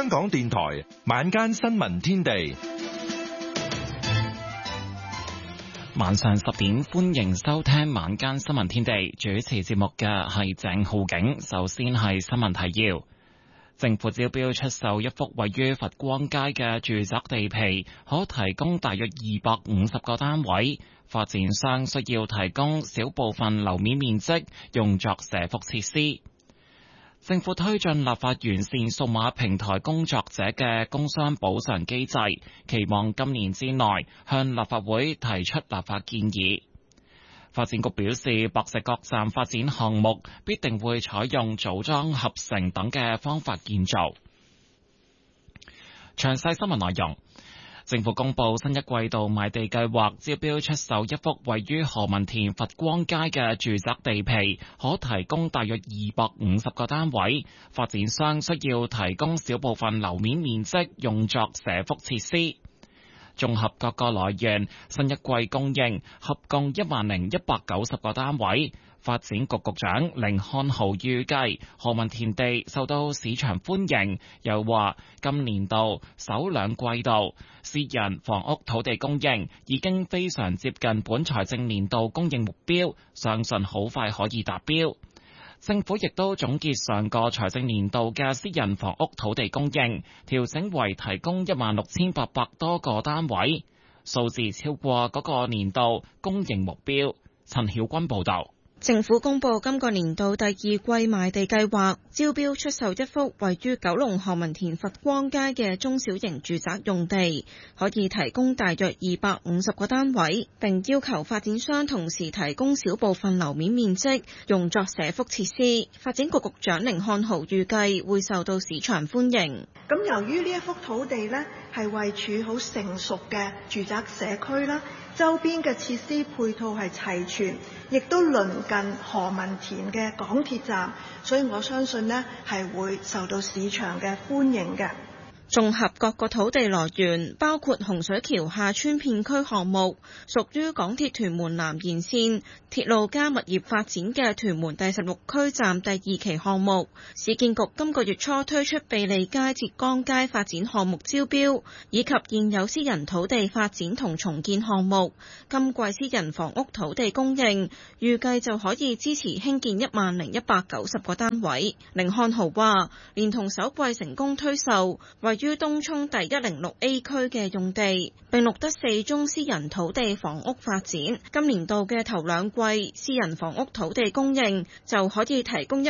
香港電台晚間新聞天地， 晚上10點，歡迎收聽晚間新聞天地。主持節目嘅係鄭浩景。首先係新聞提要：政府招標出售一幅位於佛光街嘅住宅地皮，可提供大約250個單位。發展商需要提供小部分樓面面積用作社福設施。政府推進立法完善數碼平台工作者嘅工傷補償機制，期望今年之內向立法會提出立法建議。發展局表示，白石角站發展項目必定會採用組裝合成等嘅方法建造。詳細新聞內容。政府公布新一季度賣地計劃，招標出售一幅位於何文田佛光街嘅住宅地皮，可提供大約250個單位。發展商需要提供小部分樓面面積用作社福設施。綜合各個來源，新一季供應合共10190個單位。發展局局長甯漢豪預計何文田地受到市場歡迎，又話今年度首兩季度私人房屋土地供應已經非常接近本財政年度供應目標，相信好快可以達標。政府亦都總結上個財政年度嘅私人房屋土地供應，調整為提供16800多個單位，數字超過嗰個年度供應目標。陳曉君報導。 政府公布今個年度第二季賣地計劃，招標出售一幅位於九龍何文田佛光街嘅中小型住宅用地，可以提供大約250個單位，並要求發展商同時提供小部分樓面面積用作社福設施。發展局局長甯漢豪預計會受到市場歡迎。 咁由於呢一幅土地呢係位處好成熟嘅住宅社區啦，周邊嘅設施配套係齊全，亦都鄰近何文田嘅港鐵站，所以我相信呢係會受到市場嘅歡迎嘅。 綜合各個土地來源，包括洪水橋廈村片區項目，屬於港鐵屯門南延線鐵路加物業發展嘅屯門第16區站第2期項目。市建局今個月初推出庇利街、浙江街發展項目招標，以及現有私人土地發展同重建項目。今季私人房屋土地供應預計就可以支持興建10190個單位。甯漢豪話，連同首季成功推售位於東涌第106A 區嘅用地，並錄得4宗私人土地房屋發展。今年度嘅頭兩季私人房屋土地供應就可以提供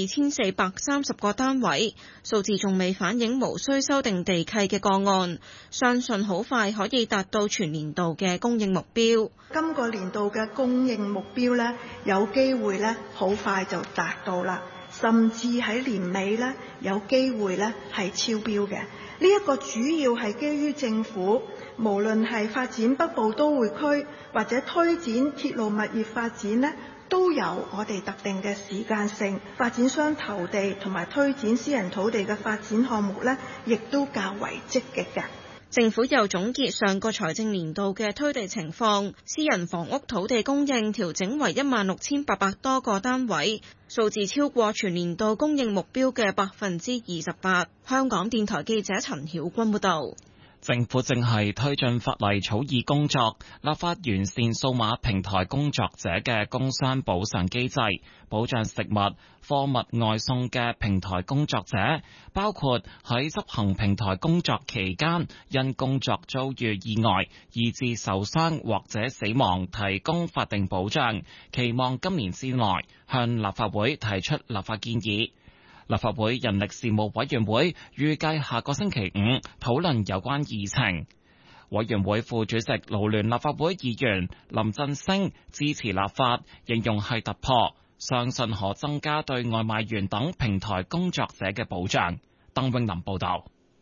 12430個單位，數字仲未反映無需修訂地契嘅個案，相信好快可以達到全年度嘅供應目標。 今個年度嘅供應目標呢，有機會呢好快就達到啦。甚至喺年尾呢，有機會呢係超標嘅。呢一個主要係基於政府無論係發展北部都會區或者推展鐵路物業發展呢，都有我哋特定嘅時間性。發展商投地同埋推展私人土地嘅發展項目呢，亦都較為積極嘅。 政府又總結上個財政年度嘅推地情況，私人房屋土地供應調整為16800多個單位，數字超過全年度供應目標嘅28%。香港電台記者陳曉君報導。 政府正係推進法例草擬工作，立法完善數碼平台工作者嘅工傷補償機制，保障食物、貨物外送嘅平台工作者，包括喺執行平台工作期間因工作遭遇意外，以致受傷或者死亡，提供法定保障。期望今年之內向立法會提出立法建議。立法會人力事務委員會預計下個星期5討論有關議程。委員會副主席勞聯立法會議員林振昇支持立法，形容係突破，相信可增加對外賣員等平台工作者嘅保障。鄧永林報導。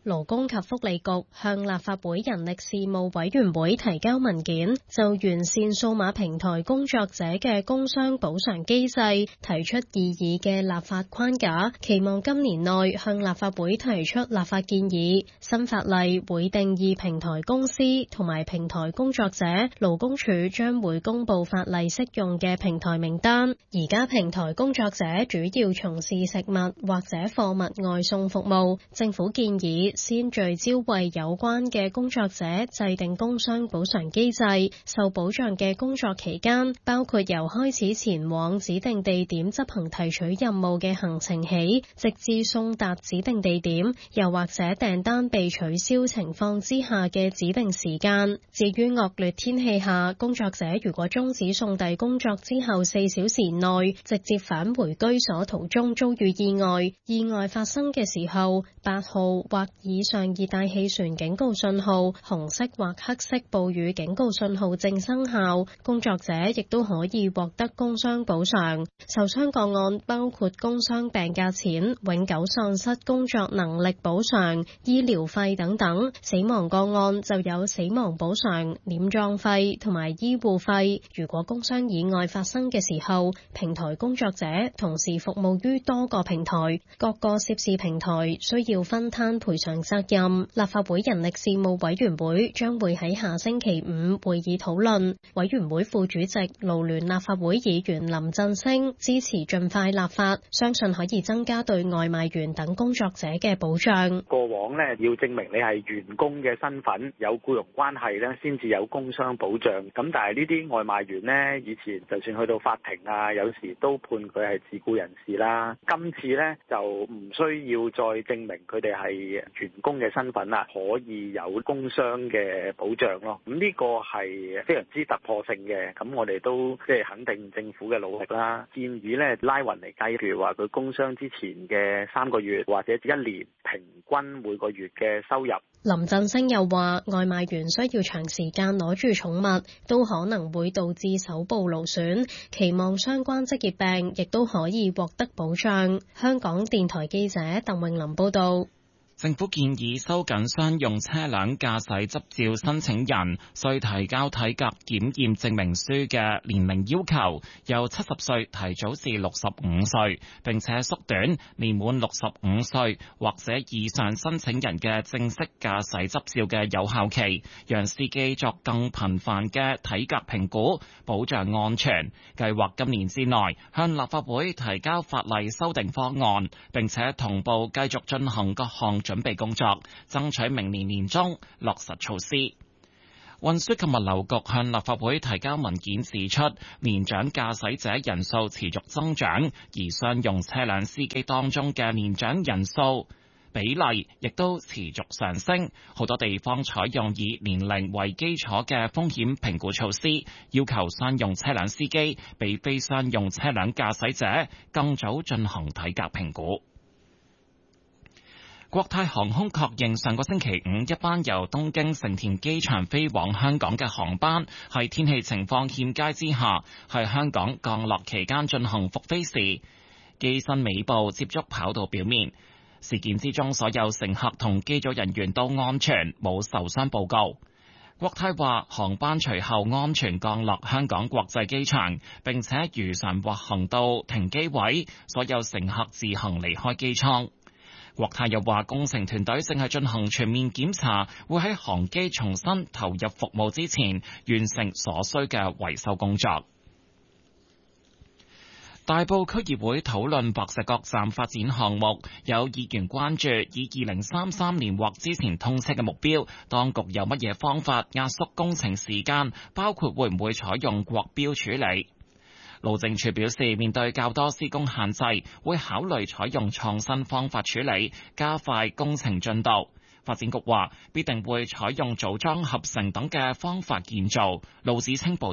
勞工及福利局向立法會人力事務委員會提交文件，就完善數碼平台工作者嘅工傷補償機制提出擬議嘅立法框架，期望今年內向立法會提出立法建議。新法例會定義平台公司同埋平台工作者，勞工處將會公布法例適用嘅平台名單。而家平台工作者主要從事食物或者貨物外送服務，政府建議先聚焦為有關嘅工作者制定工傷補償機制，受保障嘅工作期間，包括由開始前往指定地點執行提取任務嘅行程起，直至送達指定地點，又或者訂單被取消情況之下嘅指定時間。至於惡劣天氣下，工作者如果終止送遞工作之後4小時內直接返回居所途中遭遇意外，意外發生嘅時候，8號或以上熱帶氣旋警告信號、紅色或黑色暴雨警告信號正生效，工作者亦都可以獲得工傷補償。受傷個案包括工傷病假錢、永久喪失工作能力補償、醫療費等等。死亡個案就有死亡補償、殮葬費同埋醫護費。如果工傷意外發生嘅時候，平台工作者同時服務於多個平台，各個涉事平台需要分攤賠償責任。立法會人力事務委員會將會喺下星期5會議討論。委員會副主席勞聯立法會議員林振昇支持盡快立法，相信可以增加對外賣員等工作者嘅保障。 過往呢，要證明你係員工嘅身份，有僱傭關係呢，先至有工傷保障。咁但係呢啲外賣員呢，以前就算去到法庭啊，有時都判佢係自僱人士啦。今次呢，就唔需要再證明佢哋係員工嘅身份啦，可以有工傷嘅保障咯。咁呢個係非常之突破性嘅。咁我哋都即係肯定政府嘅努力啦。建議呢，拉勻嚟計，譬如話佢工傷之前嘅3個月或者1年平均每個月嘅收入。 林振昇又話，外賣員需要長時間攞住寵物，都可能會導致手部勞損，期望相關職業病亦都可以獲得保障。香港電台記者鄧穎琳報道。 政府建議收緊商用車輛駕駛執照申請人需提交體格檢驗證明書嘅年齡要求，由70歲提早至65歲，並且縮短年滿65歲或者以上申請人嘅正式駕駛執照嘅有效期，讓司機作更頻繁嘅體格評估，保障安全。計劃今年之內向立法會提交法例修訂方案，並且同步繼續進行各項準備工作，爭取明年年中落實措施。運輸及物流局向立法會提交文件指出，年長駕駛者人數持續增長，而商用車輛司機當中嘅年長人數比例亦都持續上升。好多地方採用以年齡為基礎嘅風險評估措施，要求商用車輛司機比非商用車輛駕駛者更早進行體格評估。國泰航空確認上個星期5一班由東京成田機場飛往香港嘅航班，喺天氣情況欠佳之下，喺香港降落期間進行復飛時，機身尾部接觸跑道表面。事件之中，所有乘客同機組人員都安全，冇受傷報告。國泰話，航班隨後安全降落香港國際機場，並且如常滑行到停機位，所有乘客自行離開機艙。國泰又話，工程團隊正係進行全面檢查，會喺航機重新投入服務之前完成所需嘅維修工作。大埔區議會討論白石角站發展項目，有議員關注以2033年或之前通車嘅目標，當局有乜嘢方法壓縮工程時間，包括會唔會採用國標處理。路政署表示，面對較多施工限制，會考慮採用創新方法處理，加快工程進度。發展局話必定會採用組裝合成等嘅方法建造。盧子清報導。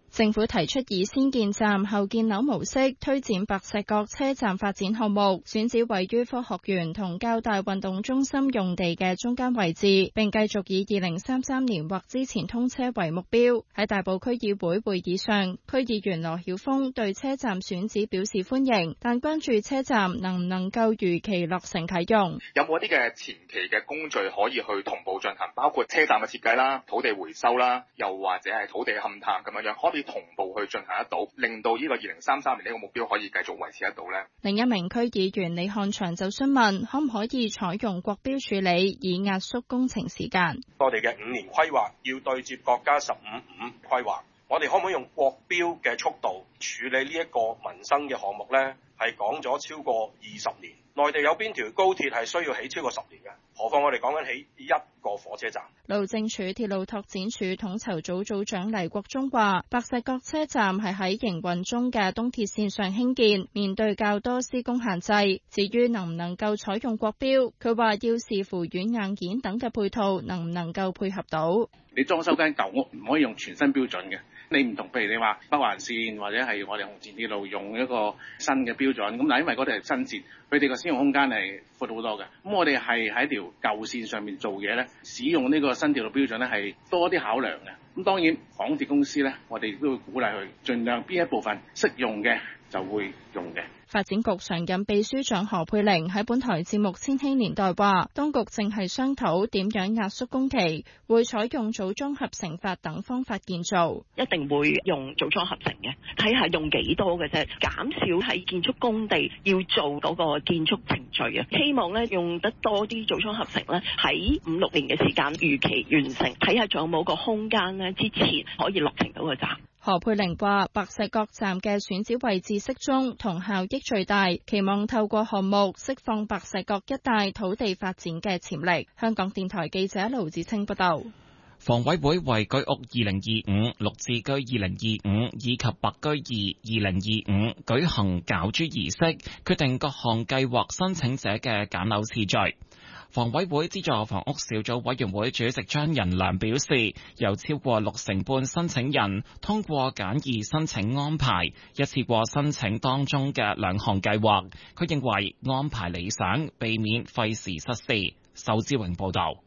政府提出以先建站後建樓模式推展白石角車站發展項目，選址位於科學園同較大運動中心用地嘅中間位置，並繼續以2033年或之前通車為目標。喺大埔區議會會議上，區議員羅曉峰對車站選址表示歡迎，但關注車站能唔能夠如期落成啟用。 有冇一啲嘅前期嘅工序可以去同步進行，包括車站嘅設計啦、土地回收啦，又或者係土地勘探咁樣，可以同步去進行得到，令到呢個2033年呢個目標可以繼續維持得到呢？ 另一名區議員李漢祥就詢問，可唔可以採用國標處理，以壓縮工程時間。 我哋嘅5年規劃要對接國家15-5規劃，我哋可唔可以用國標嘅速度處理呢一個民生嘅項目呢？係講咗超過20年，內地有邊條高鐵係需要起超過10年嘅？何況我哋講緊起一個火車站。 路政署鐵路拓展處統籌組組長黎國忠話，白石角車站係喺營運中嘅東鐵線上興建，面對較多施工限制。至於能唔能夠採用國標，佢話要視乎軟硬件等嘅配套能唔能夠配合到。 你裝修間舊屋唔可以用全新標準嘅，你唔同，譬如你話北環線或者係我哋紅線鐵路用一個新嘅標準，咁但因為嗰啲係新線，佢哋個使用空間係闊好多嘅。咁我哋係喺條舊線上面做嘢咧，使用呢個新鐵路標準咧係多啲考量嘅。咁當然港鐵公司咧，我哋都會鼓勵佢盡量邊一部分適用嘅就會用嘅。 發展局常任秘書長何佩玲喺本台節目《千禧年代》話，當局正係商討點樣壓縮工期，會採用組裝合成法等方法建造。 一定會用組裝合成嘅，睇下用幾多嘅啫，減少喺建築工地要做嗰個建築程序啊。希望咧用得多啲組裝合成咧，喺5-6年嘅時間如期完成，睇下仲有冇個空間咧，之前可以落成到個站。 何佩玲話，白石角站嘅選址位置適中同效益最大，期望透過項目釋放白石角一帶土地發展嘅潛力。香港電台記者盧子清報道。 房委會為居屋2025、綠置居2025以及白居二2025舉行攪珠儀式，決定各項計劃申請者嘅揀樓次序。房委會資助房屋小組委員會主席張仁良表示，有超過60%半申請人通過簡易申請安排，一次過申請當中嘅2項計劃。佢認為安排理想，避免費時失事。仇志榮報導。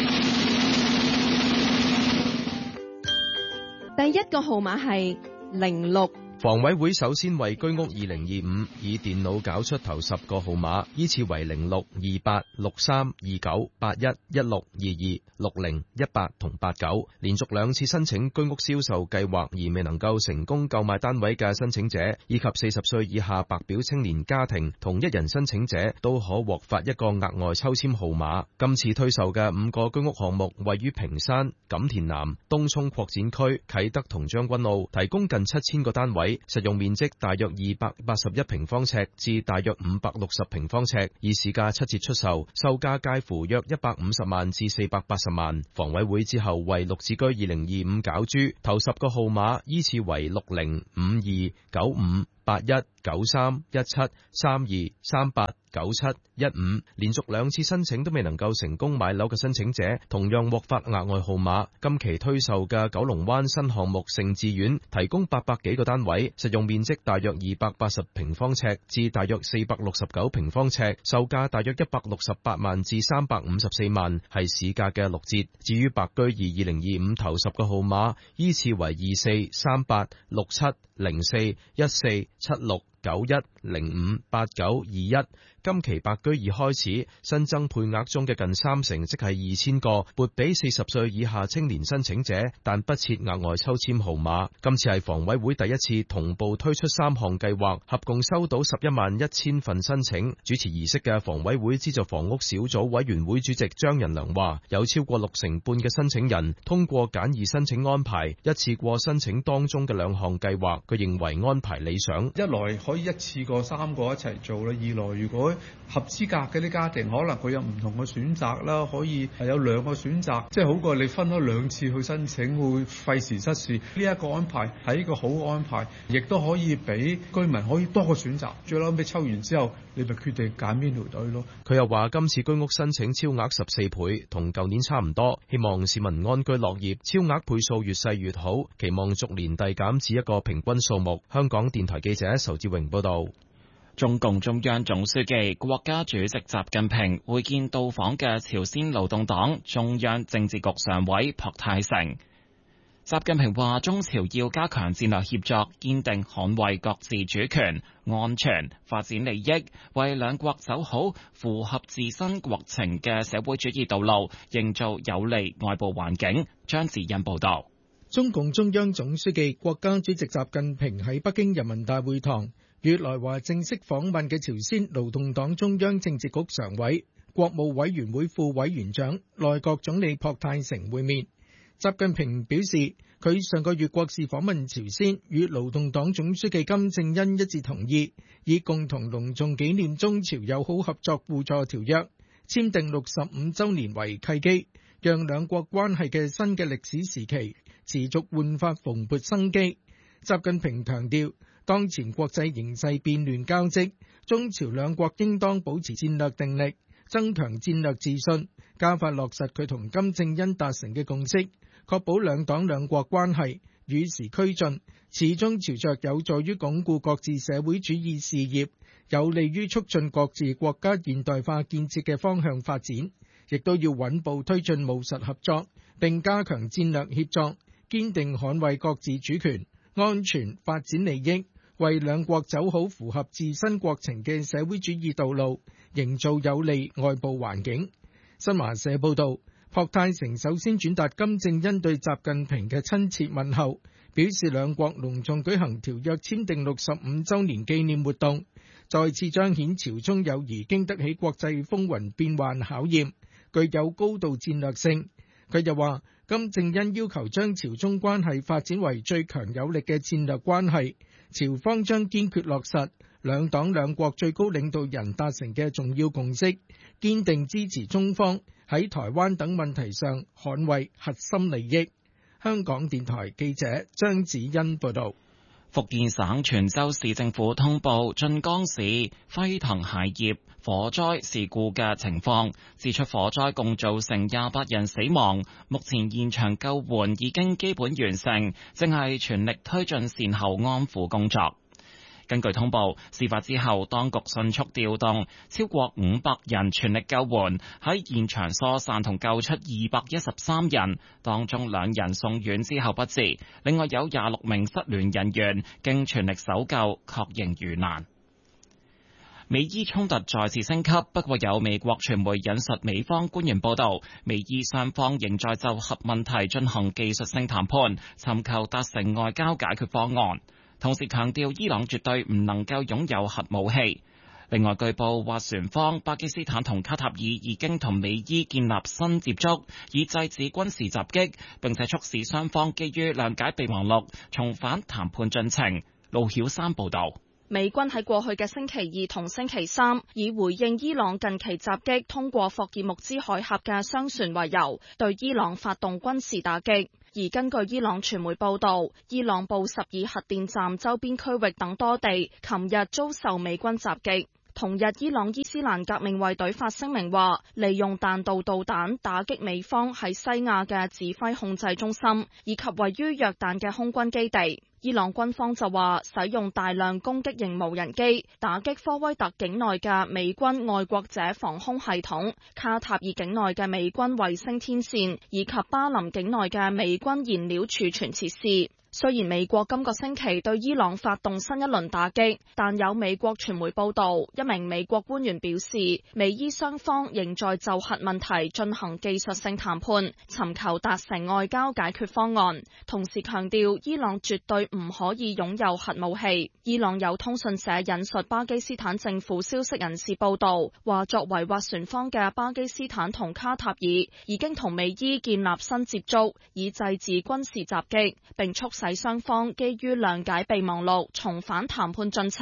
第一個號碼係06。 房委會首先為居屋2025以電腦搞出頭10個號碼，依次為06、28、63、29、81、16、22、60、18同89。連續2次申請居屋銷售計劃而未能夠成功購買單位嘅申請者，以及40歲以下白表青年家庭同1人申請者，都可獲發一個額外抽籤號碼。今次推售嘅5個居屋項目位於屏山、錦田南、東涌擴展區、啟德同將軍澳，提供近7000個單位。實用面積大約281平方尺至大約560平方尺，以市價7折出售，售價介乎約150萬至480萬。房委會之後為綠置居2025攪珠，頭10個號碼依次為60、52、95、81、93、17、32、38、97、15，連續2次申請都未能夠成功買樓嘅申請者，同樣獲發額外號碼。今期推售嘅九龍灣新項目盛智苑提供800幾個單位，實用面積大約280平方尺至大約469平方尺，售價大約168萬至354萬，係市價嘅6折。至於白居二2025頭10個號碼，依次為24、38、67、04、14、76、91、05、89、21。今期白居二開始新增配額中嘅近30%，即係2000個，撥俾40歲以下青年申請者，但不設額外抽籤號碼。今次係房委會第一次同步推出3項計劃，合共收到11萬1000份申請。主持儀式嘅房委會資助房屋小組委員會主席張仁良話，有超過60%半嘅申請人通過簡易申請安排，一次過申請當中嘅2項計劃。佢認為安排理想， 一來可以一次過個3個一齊做啦。二來如果合資格嘅啲家庭，可能佢有唔同嘅選擇啦，可以係有2個選擇，即係好過你分咗2次去申請，會費時失事。呢一個安排係一個好安排，亦都可以俾居民可以多個選擇。最後尾抽完之後，你咪決定揀邊條隊咯。 佢又話今次居屋申請超額14倍，同舊年差唔多，希望市民安居樂業，超額倍數越細越好，期望逐年遞減至一個平均數目。香港電台記者仇志榮報道。 中共中央總書記、國家主席習近平會見到訪嘅朝鮮勞動黨中央政治局常委朴泰成。習近平話：中朝要加強戰略協作，堅定捍衛各自主權、安全、發展利益，為兩國走好符合自身國情嘅社會主義道路，營造有利外部環境。張子欣報道。 中共中央總書記、國家主席習近平喺北京人民大會堂與來華正式訪問嘅朝鮮勞動黨中央政治局常委、國務委員會副委員長、內閣總理朴泰成會面。習近平表示，佢上個月國事訪問朝鮮，與勞動黨總書記金正恩一致同意，以共同隆重紀念中朝友好合作互助條約簽訂65週年為契機，讓兩國關係嘅新嘅歷史時期持續煥發蓬勃生機。習近平強調，當前國際形勢變亂交織，中朝兩國應當保持戰略定力，增強戰略自信，加快落實佢同金正恩達成嘅共識，確保兩黨兩國關係與時俱進，始終朝着有助於鞏固各自社會主義事業、有利於促進各自國家現代化建設嘅方向發展，亦都要穩步推進務實合作，並加強戰略協作，堅定捍衛各自主權、安全、發展利益，為兩國走好符合自身國情嘅社會主義道路，營造有利外部環境。新華社報道，朴泰成首先轉達金正恩對習近平嘅親切問候，表示兩國隆重舉行條約簽訂65週年紀念活動，再次彰顯朝中友誼經得起國際風雲變幻考驗，具有高度戰略性。佢又話，金正恩要求將朝中關係發展為最強有力嘅戰略關係，朝方將堅決落實兩黨兩國最高領導人達成嘅重要共識，堅定支持中方喺台灣等問題上捍衛核心利益。香港電台記者張子欣報道。 福建省泉州市政府通報晉江市輝騰鞋業火災事故嘅情況，指出火災共造成28人死亡，目前現場救援已經基本完成，正係全力推進善後安撫工作。根據通報，事發之後，當局迅速調動超過500人全力救援，喺現場疏散同救出213人，當中2人送院之後不治，另外有26名失聯人員經全力搜救確認遇難。美伊衝突再次升級，不過有美國傳媒引述美方官員報道，美伊雙方仍在就核問題進行技術性談判，尋求達成外交解決方案。同時強調伊朗絕對唔能夠擁有核武器。另外據報，斡旋方巴基斯坦同卡塔爾已經同美伊建立新接觸，以制止軍事襲擊，並且促使雙方基於諒解備忘錄重返談判進程。盧曉山報導。 美軍喺過去嘅星期2同星期3，以回應伊朗近期襲擊通過霍爾木茲海峽嘅商船為由，對伊朗發動軍事打擊。而根據伊朗傳媒報導，伊朗布什爾核電站周邊區域等多地，琴日遭受美軍襲擊。同日，伊朗伊斯蘭革命衛隊發聲明話，利用彈道導彈打擊美方喺西亞嘅指揮控制中心，以及位於約旦嘅空軍基地。伊朗軍方就話，使用大量攻擊型無人機打擊科威特境內嘅美軍愛國者防空系統、卡塔爾境內嘅美軍衛星天線，以及巴林境內嘅美軍燃料儲存設施。雖然美國今個星期對伊朗發動新一輪打擊，但有美國傳媒報道，一名美國官員表示，美伊雙方仍在就核問題進行技術性談判，尋求達成外交解決方案。同時強調，伊朗絕對唔可以擁有核武器。伊朗有通訊社引述巴基斯坦政府消息人士報道，話作為斡旋方嘅巴基斯坦同卡塔爾已經同美伊建立新接觸，以制止軍事襲擊，並促使雙方基於諒解備忘錄重返談判進程。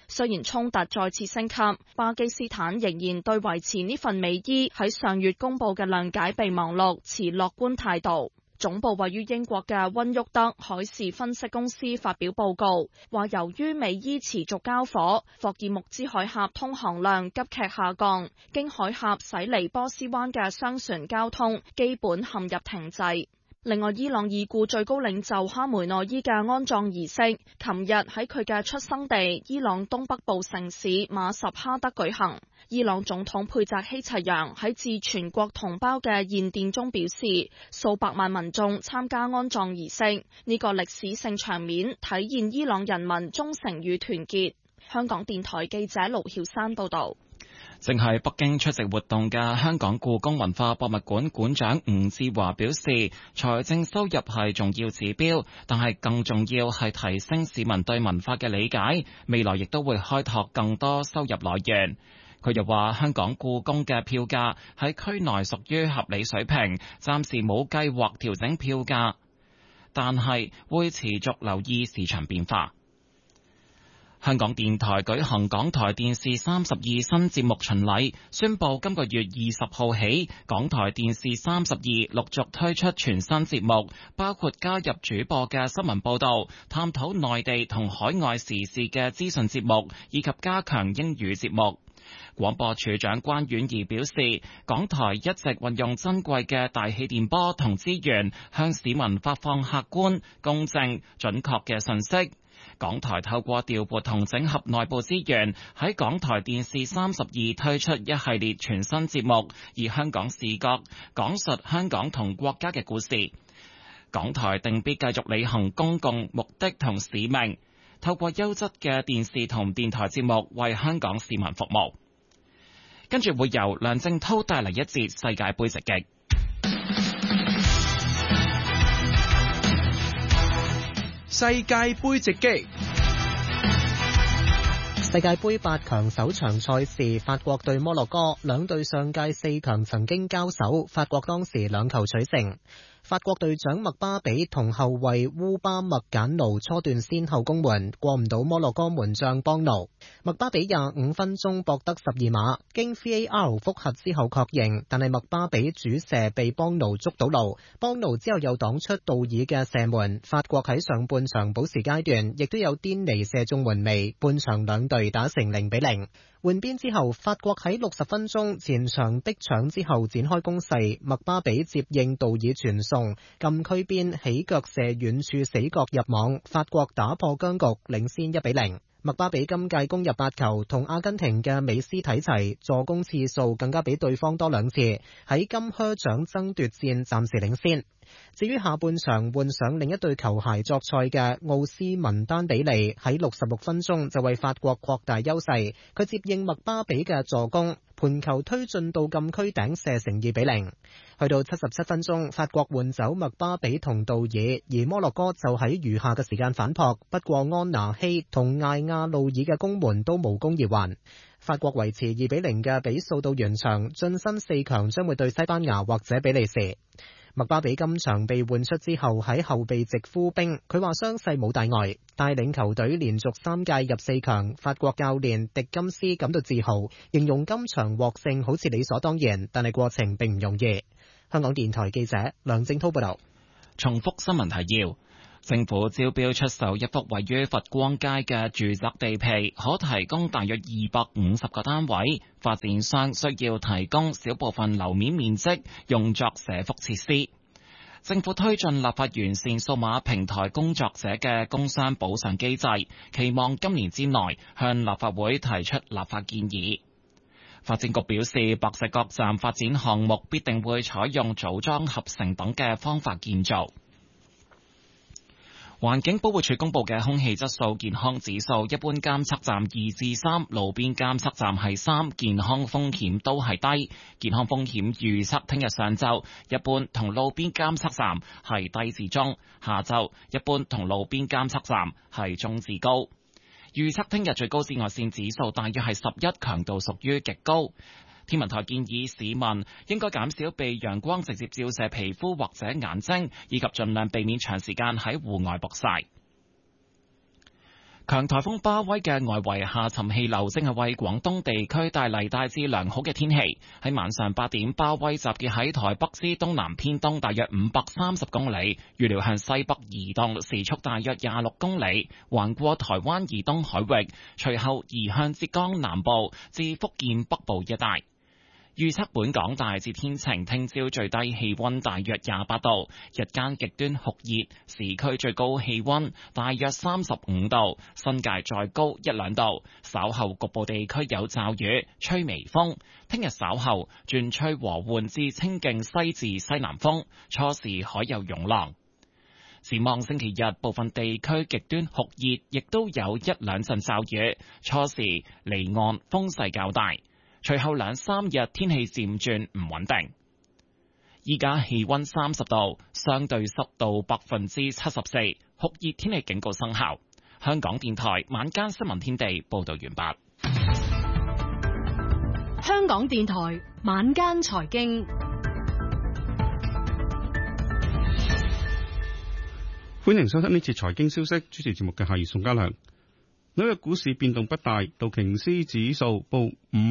雖然衝突再次升級，巴基斯坦仍然對維持呢份美伊喺上月公布嘅諒解備忘錄持樂觀態度。總部位於英國嘅溫沃德海事分析公司發表報告，話由於美伊持續交火，霍爾木茲海峽通航量急劇下降，經海峽駛離波斯灣嘅商船交通基本陷入停滯。另外，伊朗已故最高領袖哈梅內伊嘅安葬儀式，琴日喺佢嘅出生地伊朗東北部城市馬什哈德舉行。伊朗總統佩澤希齊揚喺致全國同胞嘅唁電中表示，數百萬民眾參加安葬儀式，呢個歷史性場面體現伊朗人民忠誠與團結。香港電台記者盧曉山報道。 正喺北京出席活動嘅香港故宮文化博物館館長吳志華表示，財政收入係重要指標，但係更重要係提升市民對文化嘅理解，未來亦都會開拓更多收入來源。佢又話，香港故宮嘅票價喺區內屬於合理水平，暫時冇計劃調整票價，但係會持續留意市場變化。香港電台舉行港台電視32新節目巡禮，宣布今個月20號起，港台電視32陸續推出全新節目，包括加入主播嘅新聞報導、探討內地同海外時事嘅資訊節目，以及加強英語節目。廣播處長關婉儀表示，港台一直運用珍貴嘅大氣電波同資源，向市民發放客觀、公正、準確嘅信息。港台透過調撥同整合內部資源，喺港台電視32推出一系列全新節目，以香港視角講述香港同國家嘅故事。港台定必繼續履行公共目的同使命，透過優質嘅電視同電台節目為香港市民服務。跟住會由梁正濤帶嚟一節世界盃直擊。 世界盃直擊。 世界盃8強首場賽事，法國對摩洛哥，兩隊上屆4強曾經交手，法國當時2球取勝。法國隊長麥巴比同後衛烏巴麥簡奴初段先後攻門，過唔到摩洛哥門將邦奴。麥巴比25分鐘博得12碼，經 VAR 複核之後確認，但係麥巴比主射被邦奴捉到路，邦奴之後又擋出道爾嘅射門。法國喺上半場補時階段亦都有甸尼射中門楣，半場兩隊打成0-0。換邊之後，法國喺60分鐘前場逼搶之後展開攻勢，麥巴比接應道爾傳送，禁區邊起腳射遠處死角入網，法國打破僵局，領先1-0。麥巴比今屆攻入8球，同阿根廷嘅美斯睇齊，助攻次數更加比對方多2次，喺金靴獎爭奪戰暫時領先。至於下半場換上另一對球鞋作賽嘅奧斯文丹比利喺66分鐘就為法國擴大優勢，佢接應麥巴比嘅助攻，盤球推進到禁區頂射成2-0。去到77分鐘，法國換走麥巴比同道爾，而摩洛哥就喺餘下嘅時間反撲，不過安拿希同艾亞路爾嘅攻門都無功而還。法國維持2-0嘅比數到完場，晉身4強將會對西班牙或者比利時。麥巴比今場被換出之後喺後備席敷兵，佢話傷勢冇大礙，帶領球隊連續3屆入4強。法國教練迪金斯感到自豪，形容今場獲勝好似理所當然，但係過程並唔容易。香港電台記者梁正濤報道。 重複新聞提要。政府招標出售一幅位於佛光街嘅住宅地皮，可提供大約250個單位。發展商需要提供小部分樓面面積用作社福設施。政府推進立法完善數碼平台工作者嘅工傷補償機制，期望今年之內向立法會提出立法建議。發展局表示，白石角站發展項目必定會採用組裝合成等嘅方法建造。環境保護署公布嘅空氣質素健康指數，一般監測站2至3，路邊監測站係3，健康風險都係低。健康風險預測聽日上晝一般同路邊監測站係低至中，下晝一般同路邊監測站係中至高。預測聽日最高紫外線指數大約係11，強度屬於極高。天文台建議市民應該減少被陽光直接照射皮膚或者眼睛，以及盡量避免長時間喺戶外曝曬。 強颱風巴威嘅外圍下沉氣流正係為廣東地區帶嚟大致良好嘅天氣。喺晚上8點，巴威集結喺台北之東南偏東大約530公里，預料向西北移動，時速大約26公里，橫過台灣以東海域，隨後移向浙江南部至福建北部一帶。預測本港大致天晴，聽朝最低氣溫大約28度，日間極端酷熱，市區最高氣溫大約35度，新界再高1-2度。稍後局部地區有驟雨，吹微風。聽日稍後轉吹和緩至清勁西至西南風，初時海有湧浪。展望星期日，部分地區極端酷熱，亦都有1-2陣驟雨，初時離岸風勢較大。隨後2-3日天氣漸轉唔穩定。依家氣溫30度，相對濕度74%，酷熱天氣警告生效。香港電台晚間新聞天地報道完畢。 香港電台晚間財經， 歡迎收聽呢次財經消息，主持節目嘅係宋家良。紐約股市變動不大，道瓊斯指數報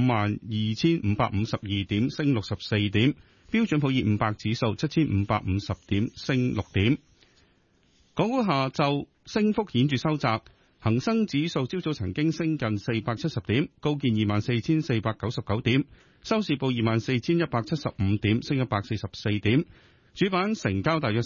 52,552點，升64點；標準普爾500指數7,550點，升6點。港股下晝升幅顯著收窄，恒生指數朝早曾經升近470點，高見24,499點，收市報24,175點，升144點。主板成交大約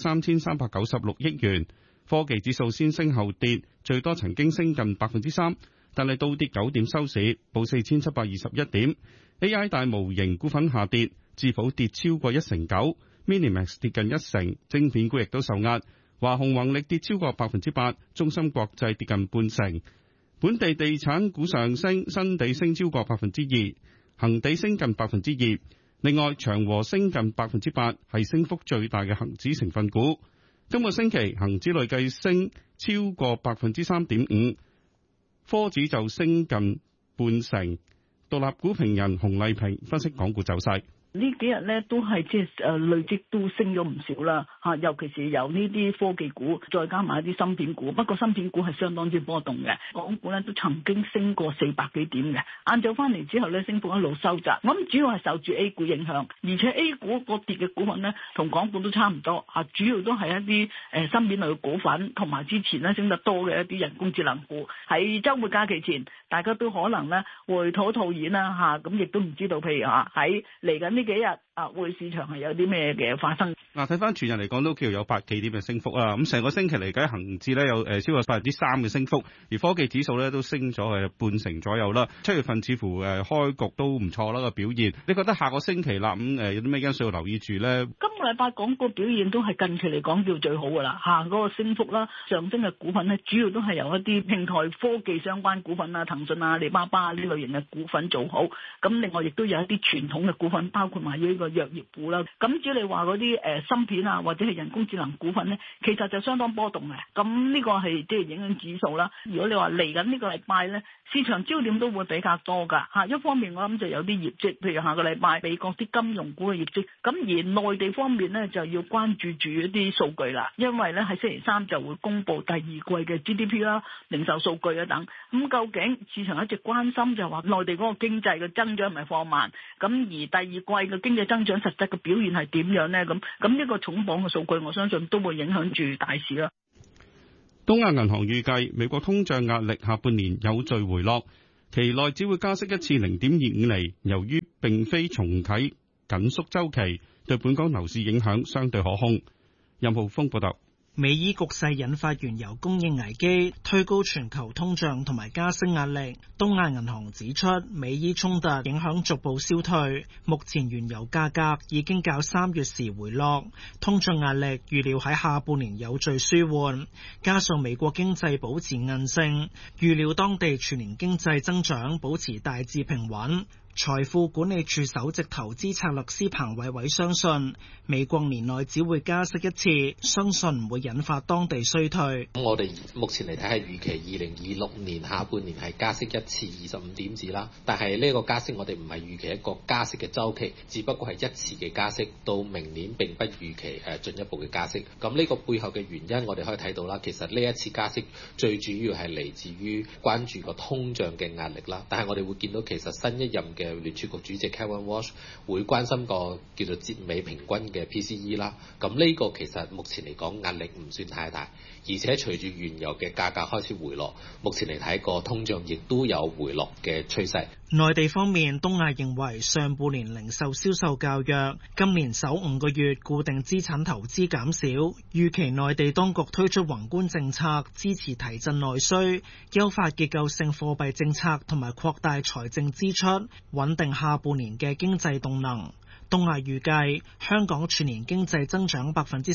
3,396億元。科技指數先升後跌，最多曾經升近3%，但係倒跌9點收市，報4,721點。AI 大模型股份下跌，智譜跌超過9%，Minimax 跌近1%，晶片股亦都受壓，華虹宏力跌超過8%，中芯國際跌近半成。本地地產股上升，新地升超過2%，恒地升近2%。另外，長和升近8%，係升幅最大嘅恒指成分股。今個星期恒指累計升超過3.5%，科指就升近半成。獨立股評人洪麗萍分析港股走勢。 呢幾日咧都係累積都升咗唔少啦嚇，尤其是有呢啲科技股，再加埋一啲芯片股。不過芯片股係相當之波動嘅，港股咧都曾經升過400幾點嘅。晏晝翻嚟之後咧，升幅一路收窄。我諗主要係受住 A 股影響，而且 A 股個跌嘅股份咧同港股都差唔多嚇，主要都係一啲芯片類嘅股份，同埋之前咧升得多嘅一啲人工智能股。喺週末假期前，大家都可能咧會套現啦嚇，咁亦都唔知道，譬如嚇喺嚟緊呢幾日匯市場係有啲咩嘅發生？ 嗱，睇翻全日嚟講都叫有百幾點嘅升幅啊！咁成個星期嚟計，恒指咧有超過3%嘅升幅，而科技指數咧都升咗半成左右啦。7月份似乎開局都唔錯啦個表現。你覺得下個星期啦有啲咩因素要留意住咧？ 今個禮拜港股表現都係近期嚟講叫最好㗎啦嚇，嗰個升幅啦，上升嘅股份咧，主要都係由一啲平台科技相關股份啊，騰訊啊、阿里巴巴呢類型嘅股份做好。咁另外亦都有一啲傳統嘅股份，包括埋呢個藥業股啦。咁至於你話嗰啲芯片啊，或者係人工智能股份咧，其實就相當波動嘅。咁呢個係即係影響指數啦。如果你話嚟緊呢個禮拜咧，市場焦點都會比較多㗎嚇。一方面我諗就有啲業績，譬如下個禮拜美國啲金融股嘅業績。咁而內地方面咧就要關注住一啲數據啦，因為咧喺星期3就會公布第二季嘅 GDP 啦、零售數據啊等。咁究竟市場一直關心就話內地嗰個經濟嘅增長係咪放慢？咁而第二季嘅經濟增長實質嘅表現係點樣咧？咁呢個重磅嘅數據，我相信都會影響住大市啦。 東亞銀行預計美國通脹壓力下半年有序回落，期內只會加息一次0.25厘。由於並非重啟緊縮週期，對本港樓市影響相對可控。任浩峰報道。 美伊局勢引發原油供應危機，推高全球通脹同埋加息壓力。東亞銀行指出，美伊衝突影響逐步消退，目前原油價格已經較3月時回落，通脹壓力預料喺下半年有序舒緩。加上美國經濟保持韌性，預料當地全年經濟增長保持大致平穩。 財富管理處首席投資策略師彭偉偉相信，美國年內只會加息一次，相信唔會引發當地衰退。 咁我哋目前嚟睇係預期2026年下半年係加息一次25點子啦，但係呢個加息我哋唔係預期一個加息嘅週期，只不過係一次嘅加息，到明年並不預期進一步嘅加息。咁呢個背後嘅原因我哋可以睇到啦，其實呢一次加息最主要係嚟自於關注個通脹嘅壓力啦，但係我哋會見到其實新一任嘅聯儲局主席 Kevin Walsh 會關心個叫做節美平均嘅 PCE 啦，咁呢個其實目前嚟講壓力唔算太大，而且隨住原油嘅價格開始回落，目前嚟睇個通脹亦都有回落嘅趨勢。 內地方面，東亞認為上半年零售銷售較弱，今年首5個月固定資產投資減少，預期內地當局推出宏觀政策支持提振內需，優化結構性貨幣政策同埋擴大財政支出，穩定下半年嘅經濟動能。東亞預計香港全年經濟增長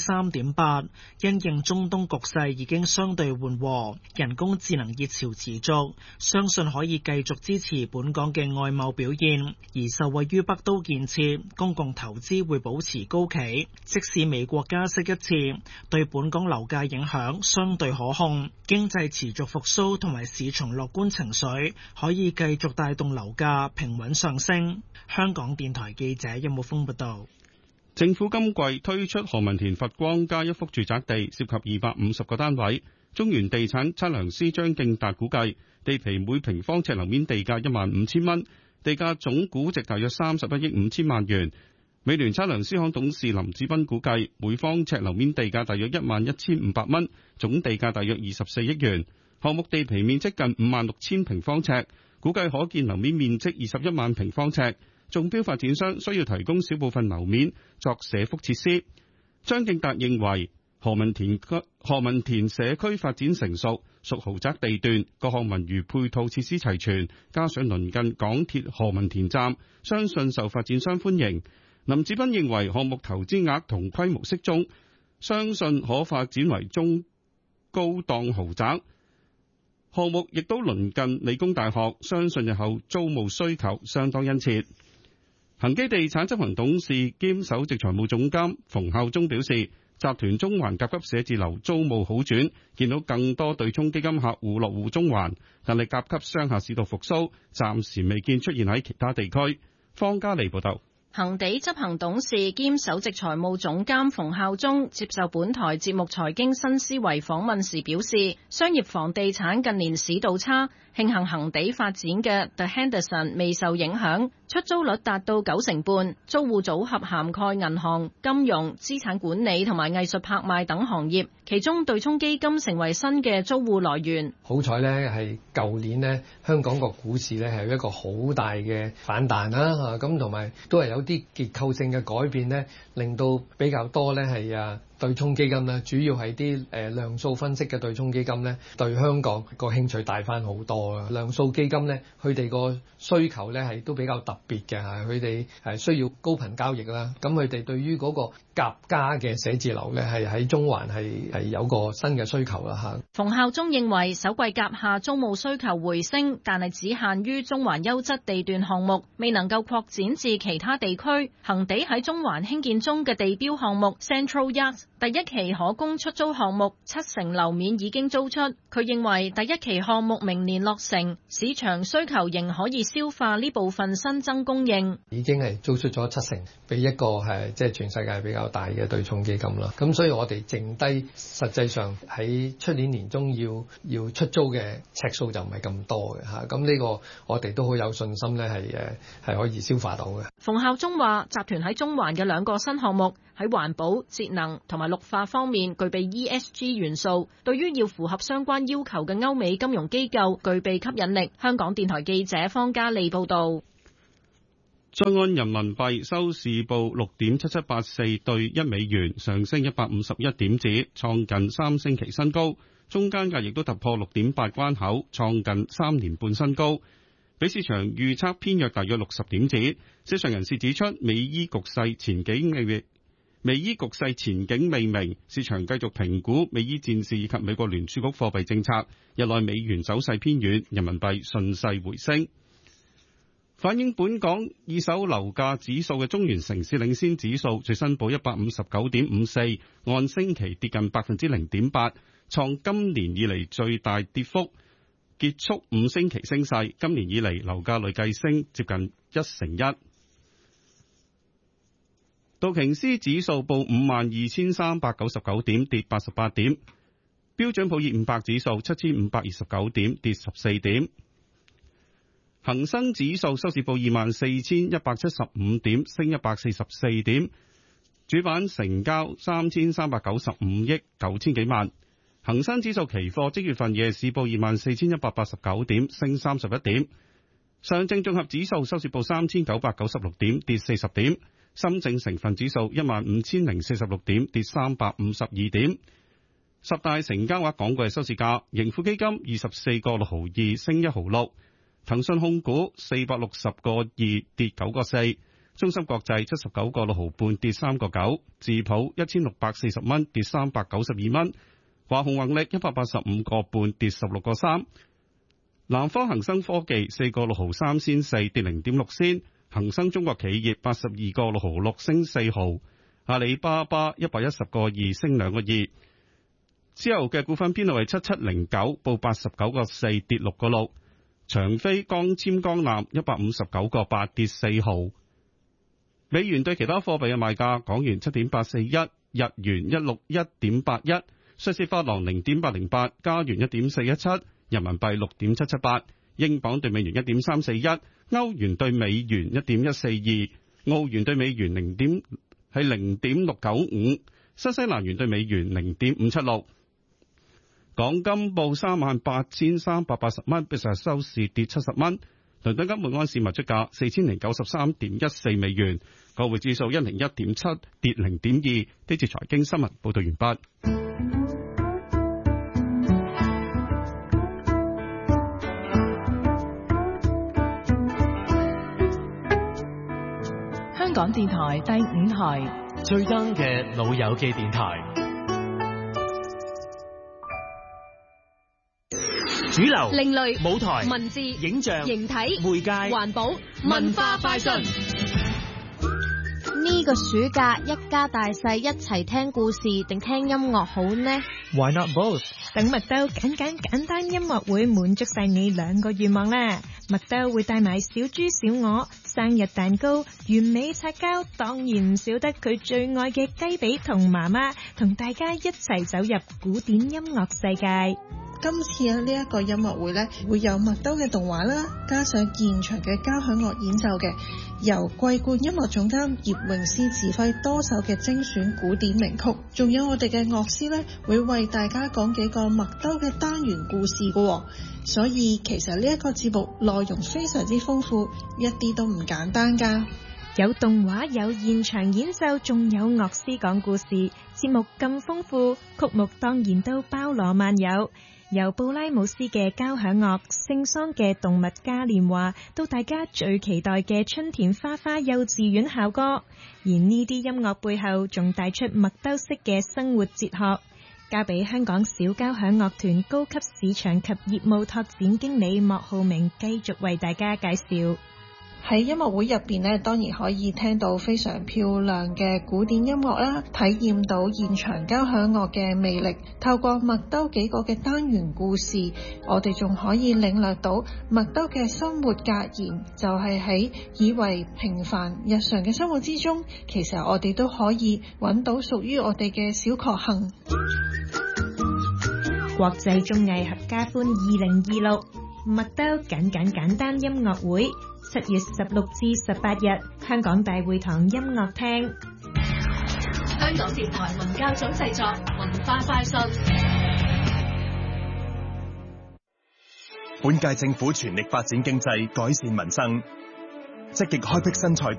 3.8%，因應中東局勢已經相對緩和，人工智能熱潮持續，相信可以繼續支持本港嘅外貿表現。而受惠於北都建設，公共投資會保持高企，即使美國加息一次，對本港樓價影響相對可控。經濟持續復甦同埋市場樂觀情緒，可以繼續帶動樓價平穩上升。香港電台記者任木峰報道。 政府今季推出何文田佛光街一幅住宅地，涉及250個單位。中原地產測量師張敬達估計，地皮每平方尺樓面地價15000蚊，地價總估值大約31億5千萬元。美聯測量師行董事林志斌估計，每方尺樓面地價大約11500蚊，總地價大約24億元。項目地皮面積近56000平方尺，估計可建樓面面積21萬平方尺。中標發展商需要提供小部分樓面作社福設施。張敬達認為何文田社區發展成熟，屬豪宅地段，各項文娛配套設施齊全，加上鄰近港鐵何文田站，相信受發展商歡迎。林志斌認為項目投資額同規模適中，相信可發展為中高檔豪宅。項目亦都鄰近理工大學，相信日後租務需求相當殷切。恒基地產執行董事兼首席財務總監馮孝忠表示，集團中環甲級寫字樓租務好轉，見到更多對沖基金客戶落戶中環，但係甲級商廈市道復甦，暫時未見出現喺其他地區。方嘉莉報道。 恒地執行董事兼首席財務總監馮孝忠接受本台節目財經新思維訪問時表示，商業房地產近年市道差，慶幸恒地發展嘅 The Henderson 未受影響，出租率達到95%，租戶組合涵蓋銀行、金融、資產管理同埋藝術拍賣等行業，其中對沖基金成為新嘅租戶來源。 好彩呢係舊年呢香港個股市呢係一個好大嘅反彈啦，咁同埋都係有啲結構性嘅改變呢，令到比較多呢係對沖基金呢，主要係啲量數分析嘅對沖基金呢，對香港個興趣大翻好多啊！量數基金呢，佢哋個需求呢係都比較特別嘅，佢哋係需要高頻交易啦。咁佢哋對於嗰個甲家嘅寫字樓呢，係喺中環係有個新嘅需求啦嚇。 馮孝忠認為首季甲廈租務需求回升，但係只限於中環優質地段項目，未能夠擴展至其他地區。恒地喺中環興建中嘅地標項目 Central Yacht 第一期可供出租項目70%樓面已經租出，佢認為第一期項目明年落成，市場需求仍可以消化呢部分新增供應。 已經係租出咗70%，俾一個係即係全世界比較大嘅對沖基金啦。咁所以我哋剩低實際上喺出年年中要出租嘅尺數就唔係咁多嘅嚇。咁呢個我哋都好有信心咧，係可以消化到嘅。 馮孝忠話：集團喺中環嘅2個新項目喺環保、節能同埋綠化方面具備 ESG 元素，對於要符合相關要求嘅歐美金融機構具備吸引力。香港電台記者方嘉利報道。 在岸人民幣收市報6.7784對1美元，上升151點子，創近3星期新高。中間價亦都突破6.8關口，創近3年半新高，比市場預測偏弱大約60點子。市場人士指出，美伊局勢前景未明，市場繼續評估美伊戰事以及美國聯儲局貨幣政策。日內美元走勢偏軟，人民幣順勢回升。 反映本港二手樓價指數嘅中原城市領先指數最新報 159.54， 按星期跌近 0.8%， 創今年以嚟最大跌幅，結束5星期升勢。今年以嚟樓價累計升接近1%。道瓊斯指數報 52,399 點，跌88點。標準普爾500指數 7,529 點，跌14點。恒生指數收市報 24,175 點，升144點。主板成交 3,395 億 9,000 幾萬。恒生指數期貨即月份夜市報 24,189 點，升31點。上證綜合指數收市報 3,996 點，跌40點。深證成分指數 15,046 點，跌352點。十大成交額港股嘅收市價，盈富基金24個6毫2，升1毫6。騰訊控股460個2，跌9個4。中芯國際79個6毫半，跌3個9。智普1640蚊，跌392蚊。華虹宏力185個半，跌16個3。南方恒生科技4個6毫3仙4，跌0.6仙。恒生中國企業82個6毫6，升4毫。阿里巴巴110個2，升2個2。之後嘅股份編號為7709，報89個4，跌6個6。長飛光纖光纜159個8，跌4毫。美元對其他貨幣嘅賣價：港元7.841，日元161.81，瑞士法郎0.808，加元1.417，人民幣6.778，英鎊對美元1.341，歐元對美元1.142，澳元對美元0.695，新西蘭元對美元0.576。港金報38,380蚊，比上日收市跌70蚊。倫敦金每安士賣出價4,093.14美元，港匯指數101.7，跌0.2。呢次財經新聞報道完畢。 香港電台第5台最啱嘅老友記電台。主流、 另類、 舞台、 文字、 影像、 形體、 媒介、 環保、文化快訊。 呢個暑假一家大細一齊聽故事定聽音樂好呢？ Why not both？ 等麥兜簡單音樂會滿足晒你2個願望啦！麥兜會帶埋小豬小鵝、生日蛋糕、完美擦膠，當然唔少得佢最愛嘅雞髀同媽媽，同大家一齊走入古典音樂世界。 今次呢一個音樂會呢，會有麥兜嘅動畫啦，加上現場嘅交響樂演奏嘅，由桂冠音樂總監葉詠詩指揮多首嘅精選古典名曲，仲有我哋嘅樂師呢，會為大家講幾個麥兜嘅單元故事㗎，所以其實呢一個節目內容非常之豐富，一啲都唔簡單㗎。 有動畫，有現場演奏，仲有樂師講故事，節目咁豐富，曲目當然都包羅萬有。由布拉姆斯嘅交響樂、聖桑嘅動物嘉年華，到大家最期待嘅春田花花幼稚園校歌，而呢啲音樂背後仲帶出麥兜式嘅生活哲學。交俾香港小交響樂團高級市場及業務拓展經理莫浩明繼續為大家介紹。 喺音樂會入邊呢，當然可以聽到非常漂亮嘅古典音樂啦，體驗到現場交響樂嘅魅力。透過麥兜幾個嘅單元故事，我哋仲可以領略到麥兜嘅生活格言，就係喺以為平凡日常嘅生活之中，其實我哋都可以揾到屬於我哋嘅小確幸。 國際綜藝合家歡2026麥兜簡單音樂會，7月16至18日，香港大會堂音樂廳。 香港電台文教組製作，文化快訊。 本屆政府全力發展經濟，改善民生，積極開闢新賽道。